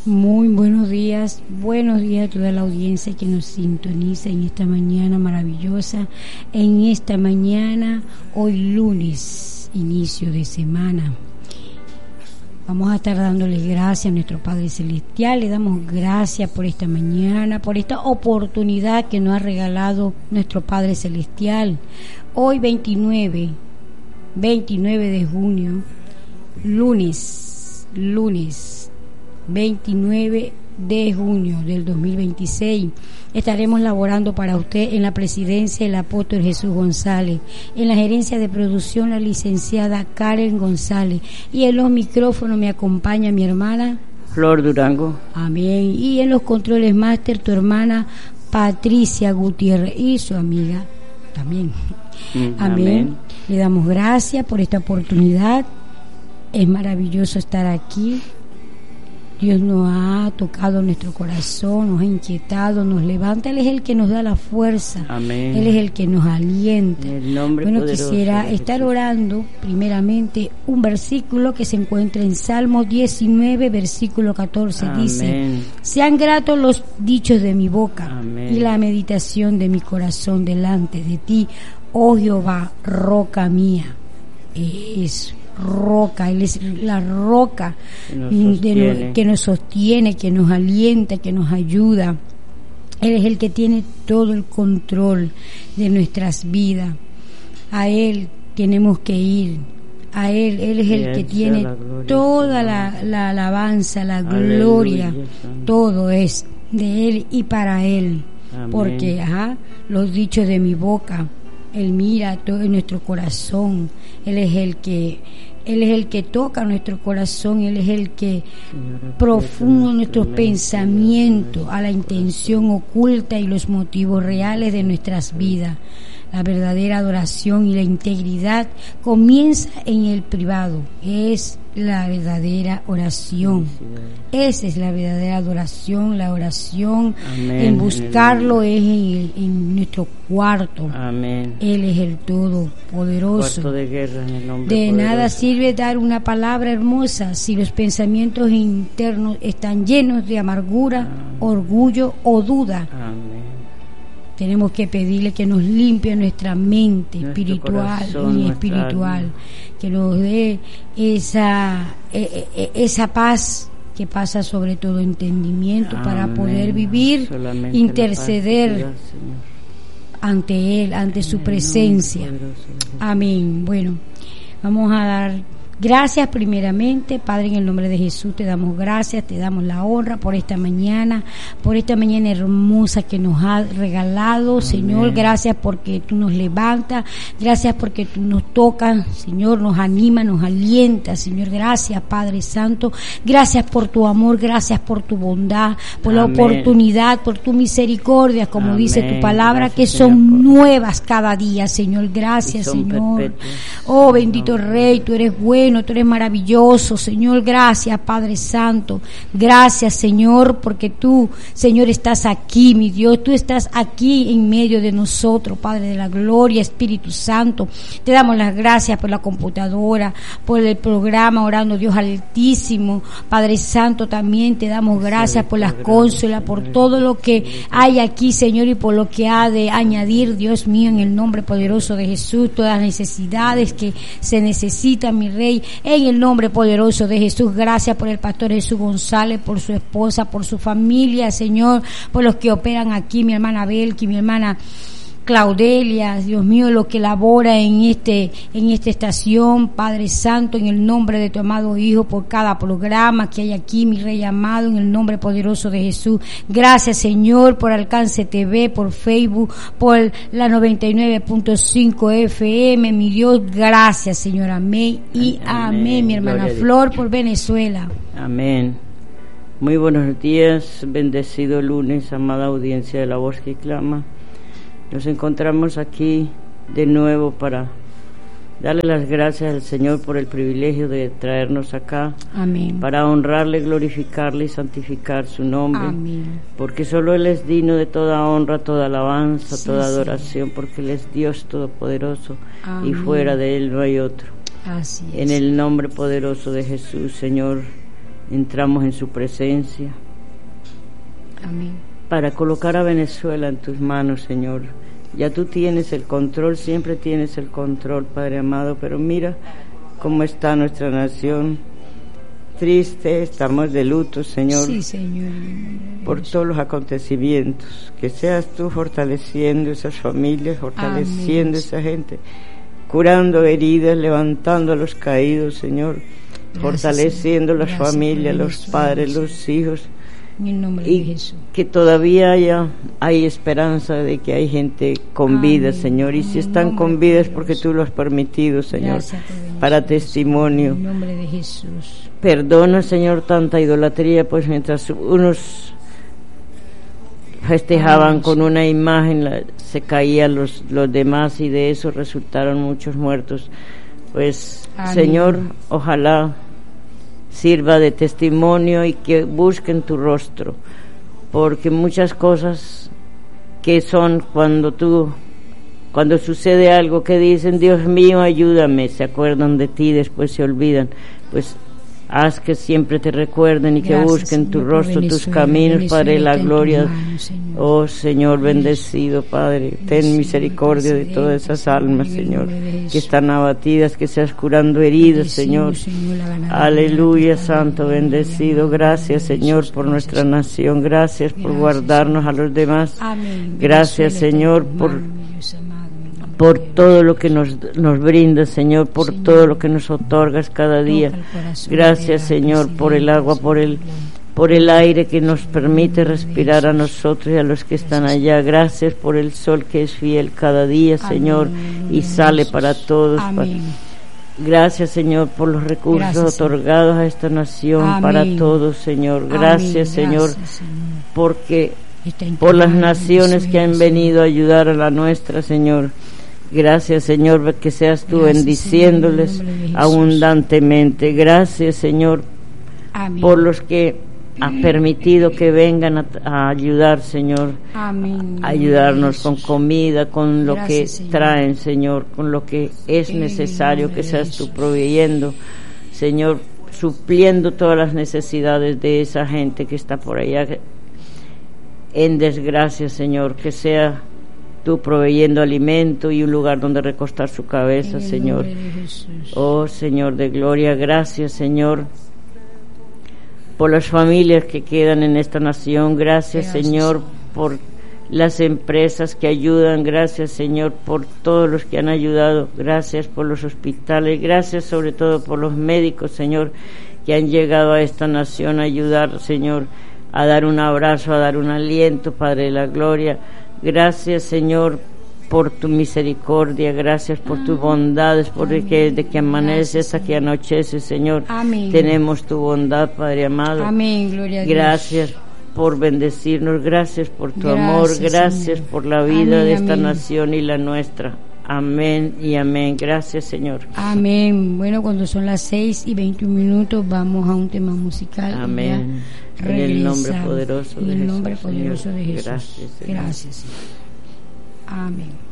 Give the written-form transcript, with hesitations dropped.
Muy buenos días a toda la audiencia que nos sintoniza en esta mañana maravillosa, en esta mañana, hoy lunes, inicio de semana. Vamos a estar dándole gracias a nuestro Padre Celestial, le damos gracias por esta mañana, por esta oportunidad que nos ha regalado nuestro Padre Celestial. Hoy 29 de junio, lunes 29 de junio del 2026. Estaremos laborando para usted en la presidencia el apóstol Jesús González, en la gerencia de producción la licenciada Karen González, y en los micrófonos me acompaña mi hermana Flor Durango. Amén. Y en los controles máster tu hermana Patricia Gutiérrez y su amiga también. Amén. Le damos gracias por esta oportunidad. Es maravilloso estar aquí. Dios nos ha tocado nuestro corazón, nos ha inquietado, nos levanta. Él es el que nos da la fuerza. Amén. Él es el que nos alienta. Bueno, quisiera estar orando primeramente un versículo que se encuentra en Salmo 19, versículo 14. Amén. Dice: sean gratos los dichos de mi boca. Amén. Y la meditación de mi corazón delante de ti, oh Jehová, roca mía. Eso. Roca, Él es la roca que nos sostiene, que nos alienta, que nos ayuda. Él es el que tiene todo el control de nuestras vidas. A Él tenemos que ir, a Él es el que tiene toda la alabanza, la gloria, todo es de Él y para Él. Amén. Porque los dichos de mi boca, Él mira todo en nuestro corazón. Él es el que toca nuestro corazón. Él es el que profundo nuestros pensamientos a la intención oculta y los motivos reales de nuestras vidas. La verdadera adoración y la integridad comienza en el privado. Es la verdadera oración. Esa es la verdadera adoración, la oración. Amén. En buscarlo es en nuestro cuarto. Amén. Él es el Todopoderoso. Cuarto de guerra en el nombre de poderoso. nada sirve dar una palabra hermosa si los pensamientos internos están llenos de amargura, orgullo o duda. Amén. Tenemos que pedirle que nos limpie nuestra mente espiritual y espiritual, que nos dé esa paz que pasa sobre todo entendimiento. Amén. Para poder vivir, solamente interceder ante Él, ante su presencia. Amén. Bueno, vamos a dar gracias primeramente, Padre, en el nombre de Jesús te damos gracias, te damos la honra por esta mañana hermosa que nos has regalado. Amén. Señor, gracias porque tú nos levantas, gracias porque tú nos tocas, Señor, nos anima, nos alienta, Señor, gracias Padre Santo, gracias por tu amor, gracias por tu bondad, por la oportunidad, por tu misericordia, como dice tu palabra, gracias, que son Señor, nuevas cada día, Señor, gracias Señor, perpetuos. Oh bendito Rey, tú eres bueno, tú eres maravilloso, Señor, gracias Padre Santo, gracias Señor, porque tú, Señor, estás aquí, mi Dios, tú estás aquí en medio de nosotros, Padre de la gloria, Espíritu Santo, te damos las gracias por la computadora, por el programa Orando Dios Altísimo, Padre Santo, también te damos gracias por las consolas, por todo lo que hay aquí, Señor, y por lo que ha de añadir, Dios mío, en el nombre poderoso de Jesús, todas las necesidades que se necesitan, mi Rey, en el nombre poderoso de Jesús. Gracias por el pastor Jesús González, por su esposa, por su familia, Señor, por los que operan aquí, mi hermana Belki, mi hermana Claudelia, Dios mío, lo que labora en esta estación, Padre Santo, en el nombre de tu amado Hijo, por cada programa que hay aquí, mi Rey amado, en el nombre poderoso de Jesús. Gracias, Señor, por Alcance TV, por Facebook, por la 99.5 FM, mi Dios, gracias, Señor, amén y amén. Mi hermana Flor, por Venezuela. Amén. Muy buenos días, bendecido lunes, amada audiencia de La Voz que Clama. Nos encontramos aquí de nuevo para darle las gracias al Señor por el privilegio de traernos acá. Amén. Para honrarle, glorificarle y santificar su nombre. Amén. Porque solo Él es digno de toda honra, toda alabanza, toda adoración, porque Él es Dios todopoderoso. Amén. Y fuera de Él no hay otro. Así es. En el nombre poderoso de Jesús, Señor, entramos en su presencia. Amén. Para colocar a Venezuela en tus manos, Señor. Ya tú tienes el control, siempre tienes el control, Padre amado, pero mira cómo está nuestra nación. Triste, estamos de luto, Señor. Sí, Señor. Por todos los acontecimientos. Que seas tú fortaleciendo esas familias, fortaleciendo a esa gente, curando heridas, levantando a los caídos, Señor. Gracias, fortaleciendo Señor. Las familias, los padres, los hijos. En el nombre de Jesús. Que todavía hay esperanza de que hay gente con vida, Señor. Y si están con vida es porque tú lo has permitido, Señor, para testimonio. En el nombre de Jesús. Perdona, Señor, tanta idolatría, pues mientras unos festejaban con una imagen, se caían los demás y de eso resultaron muchos muertos. Pues, amén. Señor, ojalá sirva de testimonio y que busquen tu rostro, porque muchas cosas que son cuando sucede algo que dicen, Dios mío, ayúdame, se acuerdan de ti, después se olvidan. Pues haz que siempre te recuerden y que busquen tu rostro, tus caminos, Padre de la gloria. Oh Señor, bendecido Padre, ten misericordia de todas esas almas, Señor, que están abatidas, que seas curando heridas, Señor. Aleluya, Santo, bendecido. Gracias, Señor, por nuestra nación. Gracias por guardarnos a los demás. Gracias, Señor, por todo lo que nos brindas, Señor, por todo lo que nos otorgas cada día. Gracias, Señor, por el agua, por el aire que nos permite respirar a nosotros y a los que están allá. Gracias por el sol que es fiel cada día, Señor, y sale para todos. Gracias, Señor, por los recursos otorgados a esta nación para todos, Señor. Gracias, Señor, porque por las naciones que han venido a ayudar a la nuestra, Señor. Gracias, Señor, que seas tú bendiciéndoles abundantemente. Gracias, Señor, por los que has permitido que vengan a ayudar, Señor. Amén. Ayudarnos con comida, con lo que traen, Señor, con lo que es necesario que seas tú proveyendo, Señor, supliendo todas las necesidades de esa gente que está por allá en desgracia, Señor, que sea tú proveyendo alimento y un lugar donde recostar su cabeza, Señor. Oh, Señor de gloria, gracias, Señor, por las familias que quedan en esta nación. Gracias, Señor, por las empresas que ayudan. Gracias, Señor, por todos los que han ayudado. Gracias por los hospitales. Gracias sobre todo por los médicos, Señor, que han llegado a esta nación a ayudar, Señor, a dar un abrazo, a dar un aliento, Padre de la gloria. Gracias, Señor, por tu misericordia. Gracias por tus bondades, porque desde que amanece hasta que anochece, Señor, tenemos tu bondad, Padre amado. Amén, gloria a Dios. Gracias por bendecirnos, gracias por tu amor, gracias, Señor, por la vida de esta nación y la nuestra. Amén y amén. Gracias, Señor. Amén. Bueno, cuando son las 6:21, vamos a un tema musical. Amén. En el nombre poderoso de Jesús. En el nombre poderoso de Jesús. Gracias, Señor. Gracias, Señor. Amén.